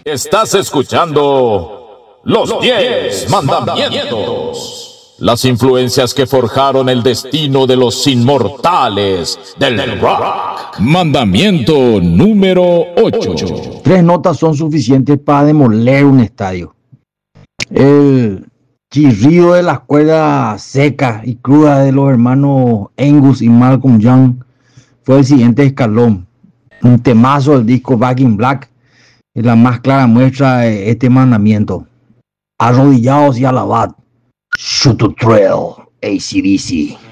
Estás escuchando Los 10 Mandamientos. Las influencias que forjaron el destino de los inmortales del rock. Mandamiento número 8. 3 notas son suficientes para demoler un estadio. El chirrido de las cuerdas secas y crudas de los hermanos Angus y Malcolm Young fue el siguiente escalón. Un temazo del disco Back in Black es la más clara muestra de este mandamiento. Arrodillados y alabad. Shoot to Trail, AC/DC.